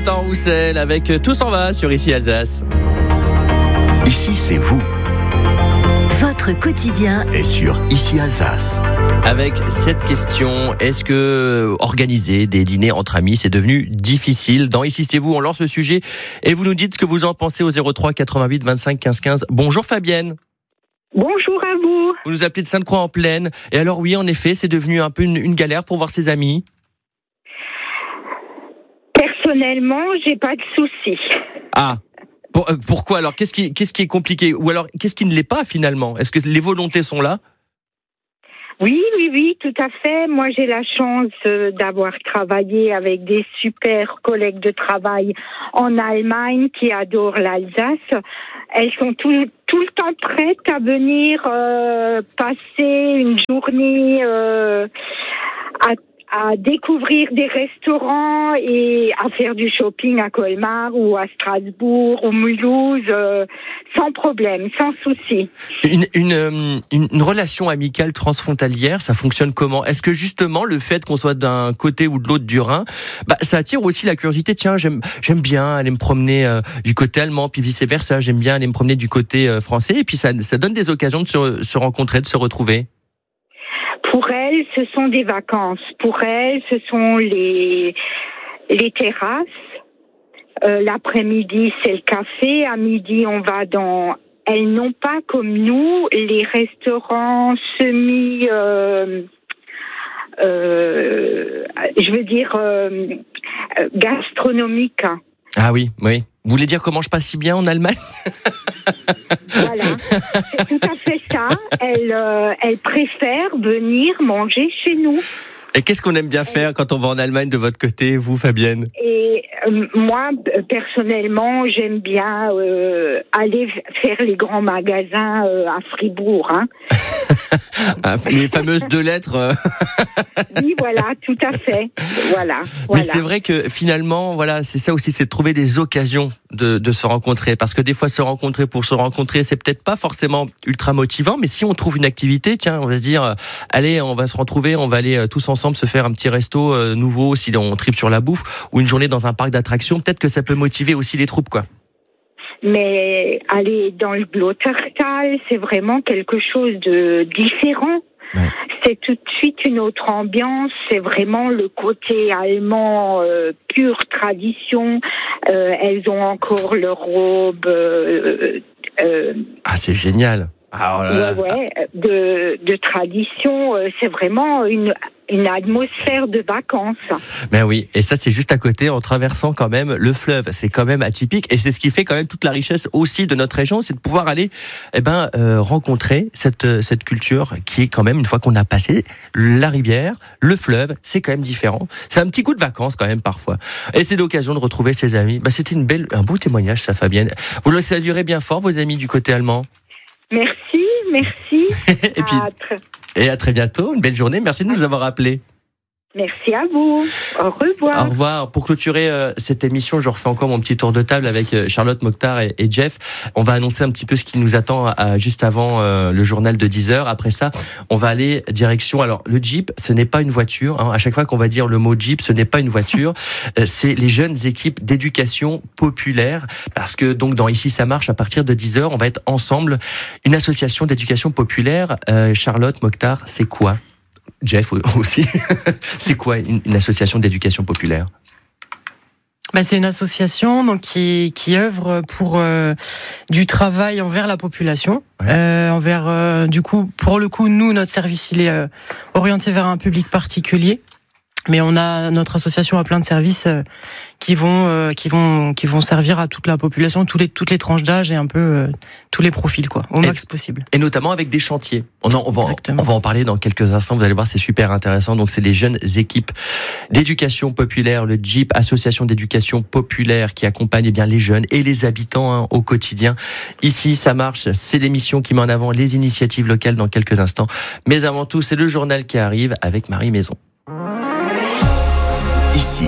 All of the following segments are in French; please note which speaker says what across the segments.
Speaker 1: Jonathan Roussel avec Tout s'en va sur Ici Alsace.
Speaker 2: Ici, c'est vous.
Speaker 3: Votre quotidien
Speaker 2: Et sur Ici Alsace.
Speaker 1: Avec cette question, est-ce que organiser des dîners entre amis, c'est devenu difficile? Dans Ici, c'est vous, on lance le sujet et vous nous dites ce que vous en pensez au 03 88 25 15 15. Bonjour Fabienne.
Speaker 4: Bonjour à vous.
Speaker 1: Vous nous appelez de Sainte-Croix-en-Plaine. Et alors oui, en effet, c'est devenu un peu une galère pour voir ses amis.
Speaker 4: Personnellement, j'ai pas de soucis.
Speaker 1: Ah, pourquoi alors? Qu'est-ce qui est compliqué? Ou alors, qu'est-ce qui ne l'est pas finalement? Est-ce que les volontés sont là?
Speaker 4: Oui, tout à fait. Moi, j'ai la chance d'avoir travaillé avec des super collègues de travail en Allemagne qui adorent l'Alsace. Elles sont tout le temps prêtes à venir passer une journée à découvrir des restaurants et à faire du shopping à Colmar ou à Strasbourg ou Mulhouse sans problème, sans souci.
Speaker 1: Une relation amicale transfrontalière, ça fonctionne comment? Est-ce que justement le fait qu'on soit d'un côté ou de l'autre du Rhin, ça attire aussi la curiosité? Tiens, j'aime bien aller me promener du côté allemand, puis vice versa, j'aime bien aller me promener du côté français, et puis ça donne des occasions de se rencontrer, de se retrouver.
Speaker 4: Pour elles, ce sont des vacances. Pour elles, ce sont les terrasses. L'après-midi, c'est le café. À midi, on va dans... Elles n'ont pas, comme nous, les restaurants gastronomiques.
Speaker 1: Ah oui. Vous voulez dire comment je passe si bien en Allemagne?
Speaker 4: Voilà, c'est tout à fait ça. Elles préfèrent venir manger chez nous.
Speaker 1: Et qu'est-ce qu'on aime bien faire quand on va en Allemagne de votre côté, vous, Fabienne?
Speaker 4: Et moi, personnellement, j'aime bien aller faire les grands magasins à Fribourg.
Speaker 1: Les fameuses 2 lettres.
Speaker 4: Oui, voilà, tout à fait. Voilà.
Speaker 1: Mais c'est vrai que finalement, voilà, c'est ça aussi, c'est de trouver des occasions de se rencontrer. Parce que des fois, se rencontrer pour se rencontrer, c'est peut-être pas forcément ultra motivant, mais si on trouve une activité, tiens, on va se dire, allez, on va se retrouver, on va aller tous ensemble se faire un petit resto nouveau, si on tripe sur la bouffe, ou une journée dans un parc d'attractions, peut-être que ça peut motiver aussi les troupes, quoi.
Speaker 4: Mais aller dans le Glottertal, c'est vraiment quelque chose de différent. Ouais. C'est tout de suite une autre ambiance. C'est vraiment le côté allemand, pure tradition. Elles ont encore leur robe.
Speaker 1: Ah, c'est génial.
Speaker 4: De tradition. C'est vraiment une atmosphère de vacances.
Speaker 1: Ben oui, et ça c'est juste à côté en traversant quand même le fleuve. C'est quand même atypique et c'est ce qui fait quand même toute la richesse aussi de notre région, c'est de pouvoir aller rencontrer cette culture qui est quand même, une fois qu'on a passé la rivière, le fleuve, c'est quand même différent. C'est un petit coup de vacances quand même parfois. Et c'est l'occasion de retrouver ses amis. C'était un beau témoignage ça, Fabienne. Vous le saluerez bien fort vos amis du côté allemand.
Speaker 4: Merci.
Speaker 1: Et à très bientôt, une belle journée, merci de nous avoir appelés.
Speaker 4: Merci à vous, au revoir.
Speaker 1: Au revoir. Pour clôturer cette émission, je refais encore mon petit tour de table avec Charlotte, Mokhtar et Jeff. On va annoncer un petit peu ce qui nous attend juste avant le journal de 10h. Après ça, on va aller direction... Alors, le Jeep, ce n'est pas une voiture. À chaque fois qu'on va dire le mot Jeep, ce n'est pas une voiture. C'est les jeunes équipes d'éducation populaire. Parce que, donc, dans Ici, ça marche, à partir de 10h, on va être ensemble. Une association d'éducation populaire. Charlotte, Mokhtar, c'est quoi ? Jeff aussi. C'est quoi une association d'éducation populaire ?
Speaker 5: C'est une association donc qui œuvre pour du travail envers la population, du coup pour le coup nous notre service il est orienté vers un public particulier. Mais notre association a plein de services qui vont servir à toute la population, toutes les tranches d'âge et un peu tous les profils au max possible.
Speaker 1: Et notamment avec des chantiers. On va en parler dans quelques instants. Vous allez voir, c'est super intéressant. Donc c'est les jeunes équipes d'éducation populaire, le JEEP, association d'éducation populaire, qui accompagne les jeunes et les habitants au quotidien. Ici, ça marche. C'est l'émission qui met en avant les initiatives locales dans quelques instants. Mais avant tout, c'est le journal qui arrive avec Marie Maison.
Speaker 2: Ici,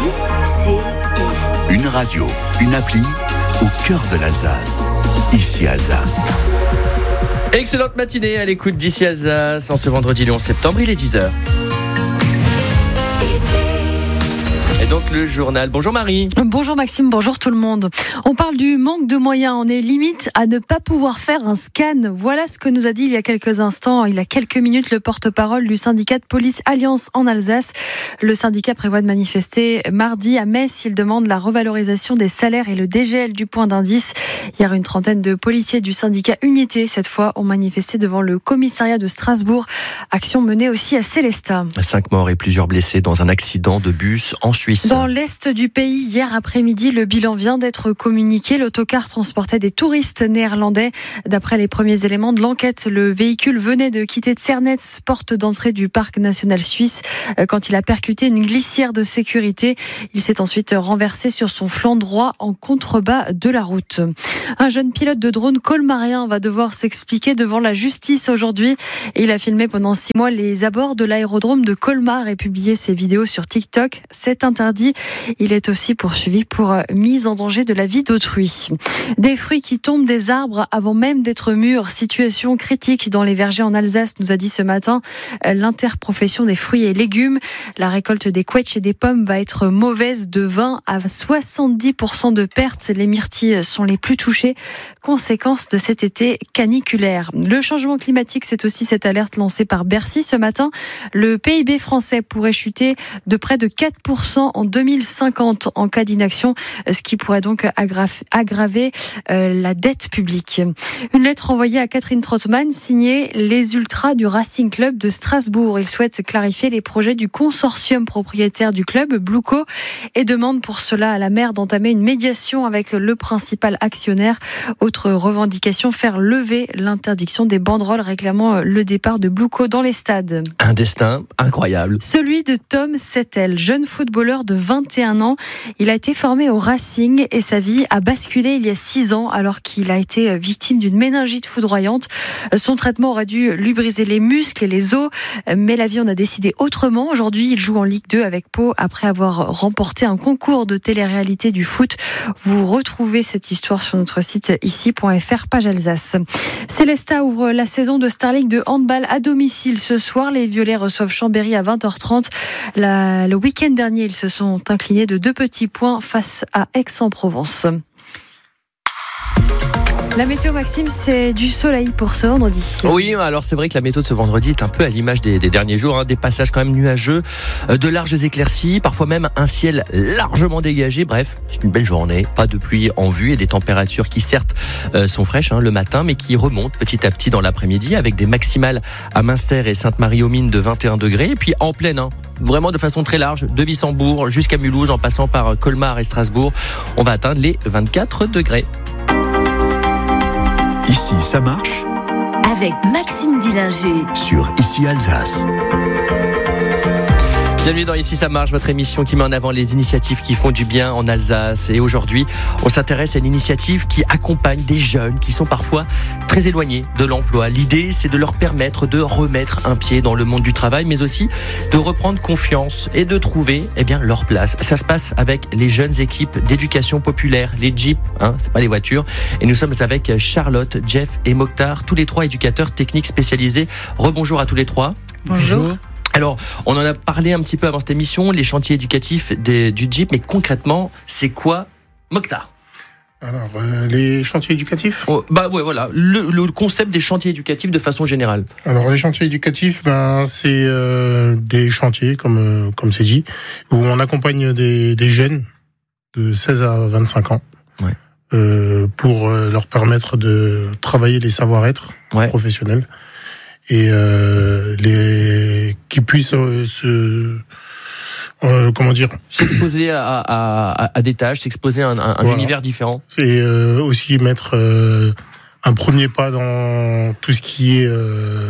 Speaker 2: une radio, une appli au cœur de l'Alsace. Ici Alsace.
Speaker 1: Excellente matinée à l'écoute d'Ici Alsace. En ce vendredi 11 septembre, il est 10h. donc le journal. Bonjour Marie.
Speaker 6: Bonjour Maxime, bonjour tout le monde. On parle du manque de moyens, on est limite à ne pas pouvoir faire un scan. Voilà ce que nous a dit il y a quelques instants, il y a quelques minutes, le porte-parole du syndicat de police Alliance en Alsace. Le syndicat prévoit de manifester mardi à Metz. Il demande la revalorisation des salaires et le dégel du point d'indice. Hier, une trentaine de policiers du syndicat Unité, cette fois, ont manifesté devant le commissariat de Strasbourg. Action menée aussi à Célestat.
Speaker 1: 5 morts et plusieurs blessés dans un accident de bus en Suisse.
Speaker 6: Dans l'est du pays, hier après-midi, le bilan vient d'être communiqué. L'autocar transportait des touristes néerlandais. D'après les premiers éléments de l'enquête, le véhicule venait de quitter Tsernetz, porte d'entrée du parc national suisse, quand il a percuté une glissière de sécurité. Il s'est ensuite renversé sur son flanc droit en contrebas de la route. Un jeune pilote de drone colmarien va devoir s'expliquer devant la justice aujourd'hui. Il a filmé pendant 6 mois les abords de l'aérodrome de Colmar et publié ses vidéos sur TikTok. C'est interdit. Il est aussi poursuivi pour mise en danger de la vie d'autrui. Des fruits qui tombent des arbres avant même d'être mûrs. Situation critique dans les vergers en Alsace, nous a dit ce matin l'interprofession des fruits et légumes. La récolte des quetchs et des pommes va être mauvaise, de 20 à 70% de pertes. Les myrtilles sont les plus touchées. Conséquence de cet été caniculaire. Le changement climatique, c'est aussi cette alerte lancée par Bercy ce matin. Le PIB français pourrait chuter de près de 4% en 2050 en cas d'inaction, ce qui pourrait donc aggraver la dette publique. Une lettre envoyée à Catherine Trottmann, signée les Ultras du Racing Club de Strasbourg. Ils souhaitent clarifier les projets du consortium propriétaire du club, Blueco, et demandent pour cela à la maire d'entamer une médiation avec le principal actionnaire. Autre revendication, faire lever l'interdiction des banderoles réclamant le départ de Blueco dans les stades.
Speaker 1: Un destin incroyable.
Speaker 6: Celui de Tom Settel, jeune footballeur de 21 ans. Il a été formé au Racing et sa vie a basculé il y a 6 ans alors qu'il a été victime d'une méningite foudroyante. Son traitement aurait dû lui briser les muscles et les os, mais la vie en a décidé autrement. Aujourd'hui, il joue en Ligue 2 avec Pau après avoir remporté un concours de télé-réalité du foot. Vous retrouvez cette histoire sur notre site ici.fr, page Alsace. Célestat ouvre la saison de Star League de handball à domicile. Ce soir, les Violets reçoivent Chambéry à 20h30. Le week-end dernier, ils se sont inclinés de 2 petits points face à Aix-en-Provence. La météo, Maxime, c'est du soleil pour ce vendredi.
Speaker 1: Oui, alors c'est vrai que la météo de ce vendredi est un peu à l'image des derniers jours, des passages quand même nuageux, de larges éclaircies, parfois même un ciel largement dégagé. Bref, c'est une belle journée, pas de pluie en vue et des températures qui certes sont fraîches le matin, mais qui remontent petit à petit dans l'après-midi avec des maximales à Münster et Sainte-Marie-aux-Mines de 21 degrés et puis en pleine, vraiment de façon très large, de Wissembourg jusqu'à Mulhouse en passant par Colmar et Strasbourg, on va atteindre les 24 degrés.
Speaker 2: Ici, ça marche
Speaker 3: avec Maxime Dillinger
Speaker 2: sur Ici Alsace.
Speaker 1: Bienvenue dans Ici ça marche, votre émission qui met en avant les initiatives qui font du bien en Alsace. Et aujourd'hui, on s'intéresse à une initiative qui accompagne des jeunes qui sont parfois très éloignés de l'emploi. L'idée, c'est de leur permettre de remettre un pied dans le monde du travail, mais aussi de reprendre confiance et de trouver leur place. Ça se passe avec les jeunes équipes d'éducation populaire, les Jeep, c'est pas les voitures. Et nous sommes avec Charlotte, Jeff et Mokhtar, tous les 3 éducateurs techniques spécialisés. Rebonjour à tous les 3.
Speaker 5: Bonjour.
Speaker 1: Alors, on en a parlé un petit peu avant cette émission, les chantiers éducatifs du Jeep, mais concrètement, c'est quoi, Mokhtar ?
Speaker 7: Alors, les chantiers éducatifs ?
Speaker 1: Voilà, le concept des chantiers éducatifs de façon générale.
Speaker 7: Alors, les chantiers éducatifs, c'est des chantiers, comme c'est dit, où on accompagne des jeunes de 16 à 25 ans. Ouais. Pour leur permettre de travailler les savoir-être professionnels. Et qui puissent
Speaker 1: s'exposer à des tâches, s'exposer à un univers différent.
Speaker 7: Et aussi mettre un premier pas dans tout ce qui est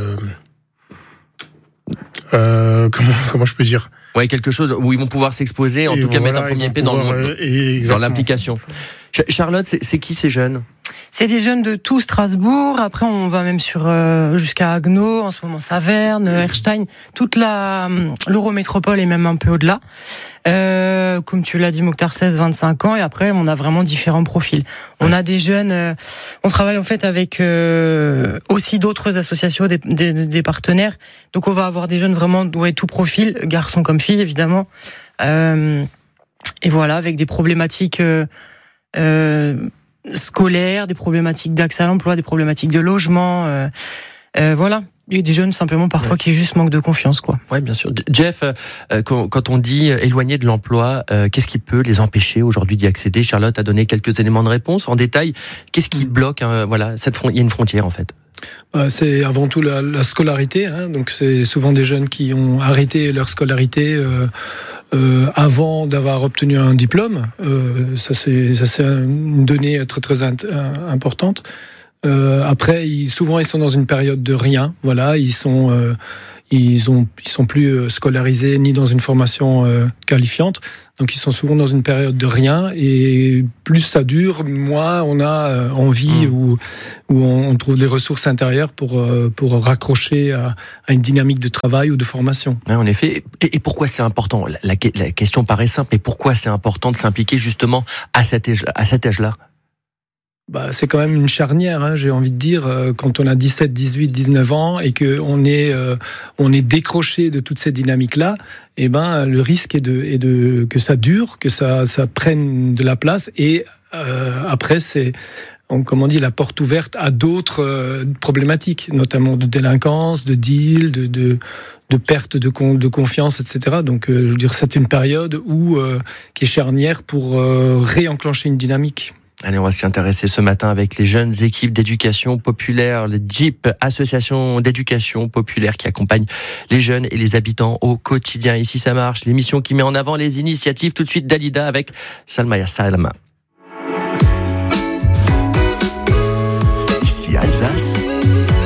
Speaker 7: comment je peux dire,
Speaker 1: quelque chose où ils vont pouvoir s'exposer, en tout cas mettre un premier pied dans le monde, dans l'implication. Charlotte, c'est qui ces jeunes ?
Speaker 5: C'est des jeunes de tout Strasbourg. Après, on va même jusqu'à Haguenau, en ce moment Saverne, Erstein, toute l'Eurométropole et même un peu au-delà. Comme tu l'as dit, Mokhtar, 16-25 ans. Et après, on a vraiment différents profils. On a des jeunes... on travaille en fait avec aussi d'autres associations, des partenaires. Donc, on va avoir des jeunes vraiment tout profil, garçons comme filles, évidemment. Et voilà, avec des problématiques scolaires, des problématiques d'accès à l'emploi, des problématiques de logement. Voilà. Il y a des jeunes simplement parfois qui juste manquent de confiance, quoi.
Speaker 1: Ouais, bien sûr. Jeff, quand on dit éloigné de l'emploi, qu'est-ce qui peut les empêcher aujourd'hui d'y accéder? Charlotte a donné quelques éléments de réponse. En détail, qu'est-ce qui bloque, voilà, il y a une frontière en fait.
Speaker 8: C'est avant tout la scolarité, hein. Donc c'est souvent des jeunes qui ont arrêté leur scolarité avant d'avoir obtenu un diplôme. Ça c'est une donnée très très importante. Après, souvent ils sont dans une période de rien. Voilà, ils sont plus scolarisés ni dans une formation qualifiante. Donc ils sont souvent dans une période de rien. Et plus ça dure, moins on a envie ou on trouve les ressources intérieures pour raccrocher à une dynamique de travail ou de formation.
Speaker 1: Ouais, en effet. Et pourquoi c'est important? La question paraît simple, mais pourquoi c'est important de s'impliquer justement à cet âge-là?
Speaker 8: C'est quand même une charnière, hein, j'ai envie de dire, quand on a 17, 18, 19 ans et qu'on est décroché de toute cette dynamique-là, le risque est que ça dure, que ça prenne de la place et après c'est, la porte ouverte à d'autres problématiques, notamment de délinquance, de deal, de perte de confiance, etc. Donc, je veux dire, c'est une période qui est charnière pour réenclencher une dynamique.
Speaker 1: Allez, on va s'y intéresser ce matin avec les jeunes équipes d'éducation populaire, le JEEP, association d'éducation populaire qui accompagne les jeunes et les habitants au quotidien. Ici, ça marche, l'émission qui met en avant les initiatives. Tout de suite, Dalida avec Salma Ya Salma.
Speaker 2: Ici, Alsace,